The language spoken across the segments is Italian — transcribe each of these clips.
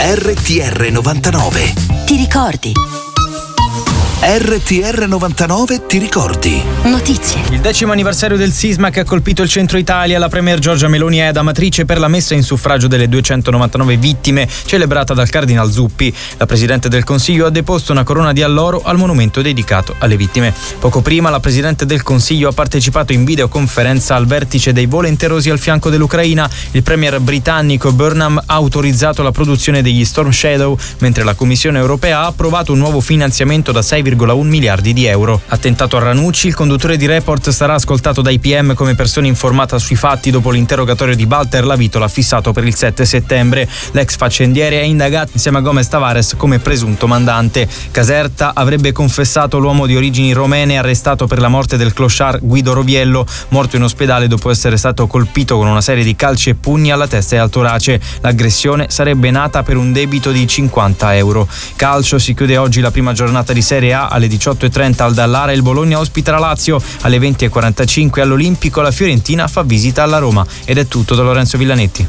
RTR 99. Ti ricordi? RTR 99 ti ricordi? Notizie. Il 10° anniversario del sisma che ha colpito il centro Italia, la premier Giorgia Meloni è ad Amatrice per la messa in suffragio delle 299 vittime celebrata dal Cardinal Zuppi. La Presidente del Consiglio ha deposto una corona di alloro al monumento dedicato alle vittime. Poco prima la Presidente del Consiglio ha partecipato in videoconferenza al vertice dei volenterosi al fianco dell'Ucraina. Il premier britannico Burnham ha autorizzato la produzione degli Storm Shadow, mentre la Commissione europea ha approvato un nuovo finanziamento da 6,1 miliardi di euro. Attentato a Ranucci, il conduttore di Report sarà ascoltato dai PM come persona informata sui fatti dopo l'interrogatorio di Walter Lavitola fissato per il 7 settembre. L'ex faccendiere è indagato insieme a Gomez Tavares come presunto mandante. Caserta avrebbe confessato l'uomo di origini romene arrestato per la morte del clochard Guido Roviello, morto in ospedale dopo essere stato colpito con una serie di calci e pugni alla testa e al torace. L'aggressione sarebbe nata per un debito di 50 euro. Calcio, si chiude oggi la prima giornata di Serie A. Alle 18:30 al Dallara il Bologna ospita la Lazio, alle 20:45 all'Olimpico la Fiorentina fa visita alla Roma. Ed è tutto da Lorenzo Villanetti.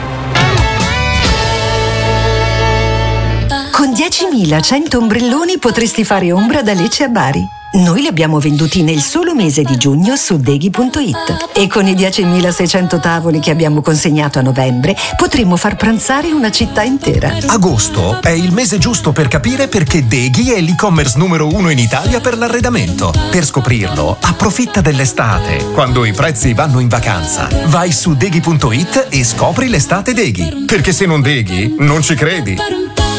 Con 10.100 ombrelloni potresti fare ombra da Lecce a Bari. Noi li abbiamo venduti nel solo mese di giugno su Deghi.it e con i 10.600 tavoli che abbiamo consegnato a novembre potremmo far pranzare una città intera. Agosto è il mese giusto per capire perché Deghi è l'e-commerce numero 1 in Italia per l'arredamento. Per scoprirlo, approfitta dell'estate, quando i prezzi vanno in vacanza. Vai su Deghi.it e scopri l'estate Deghi. Perché se non Deghi, non ci credi.